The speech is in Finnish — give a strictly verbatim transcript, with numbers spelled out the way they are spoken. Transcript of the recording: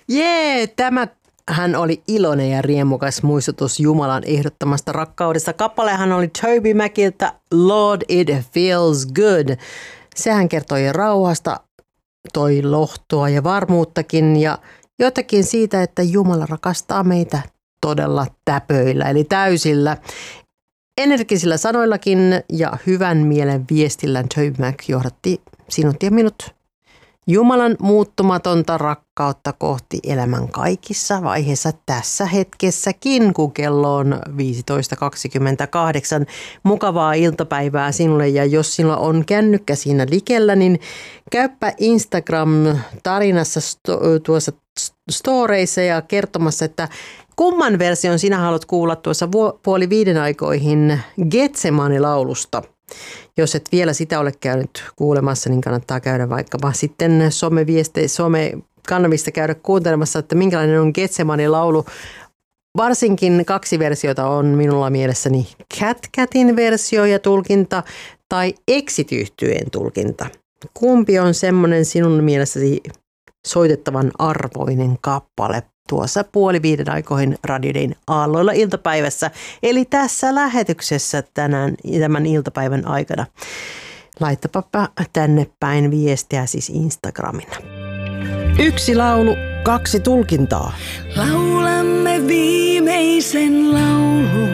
Jee, tämä hän oli iloinen ja riemukas muistutus Jumalan ehdottamasta rakkaudesta. Kappalehan oli Toby Macilta Lord It Feels Good. Sehän kertoi rauhasta, toi lohtoa ja varmuuttakin ja jotakin siitä, että Jumala rakastaa meitä todella täpöillä eli täysillä. Energisillä sanoillakin ja hyvän mielen viestillä Toby Mac johdatti sinut ja minut Jumalan muuttumatonta rakkautta kohti elämän kaikissa vaiheissa tässä hetkessäkin, kun kello on viisitoista kaksikymmentäkahdeksan. Mukavaa iltapäivää sinulle ja jos sinulla on kännykkä siinä likellä, niin käyppä Instagram-tarinassa sto- tuossa storeissa ja kertomassa, että kumman version sinä haluat kuulla tuossa puoli viiden aikoihin Getsemani-laulusta. Jos et vielä sitä ole käynyt kuulemassa, niin kannattaa käydä vaikkapa sitten someviesteissä, some-kanavista käydä kuuntelemassa, että minkälainen on Getsemani-laulu. Varsinkin kaksi versiota on minulla mielessäni Cat Catin versio ja tulkinta tai Exit-yhtyeen tulkinta. Kumpi on semmoinen sinun mielessäsi soitettavan arvoinen kappale tuossa puoli viiden aikoihin radioiden aalloilla iltapäivässä, eli tässä lähetyksessä tänään tämän iltapäivän aikana. Laittapapa tänne päin viestiä siis Instagramina. Yksi laulu, kaksi tulkintaa. Laulamme viimeisen laulun.